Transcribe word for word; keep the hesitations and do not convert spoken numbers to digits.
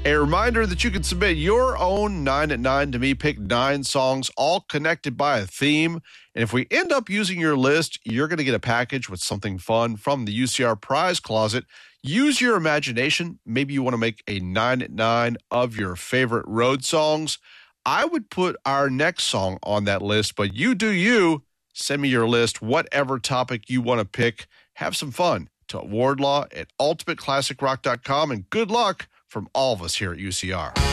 A reminder that you can submit your own nine at nine to me. Pick nine songs, all connected by a theme. And if we end up using your list, you're going to get a package with something fun from the U C R Prize Closet. Use your imagination. Maybe you want to make a nine at nine of your favorite road songs. I would put our next song on that list, but you do you. Send me your list, whatever topic you want to pick. Have some fun. To Wardlaw at ultimate classic rock dot com, and good luck from all of us here at U C R.